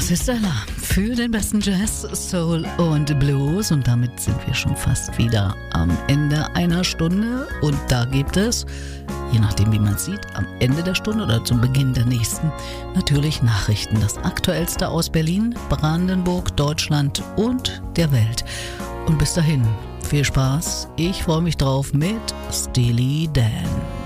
Das ist Alarm für den besten Jazz, Soul und Blues. Und damit sind wir schon fast wieder am Ende einer Stunde. Und da gibt es, je nachdem wie man sieht, am Ende der Stunde oder zum Beginn der nächsten, natürlich Nachrichten. Das Aktuellste aus Berlin, Brandenburg, Deutschland und der Welt. Und bis dahin, viel Spaß. Ich freue mich drauf mit Steely Dan.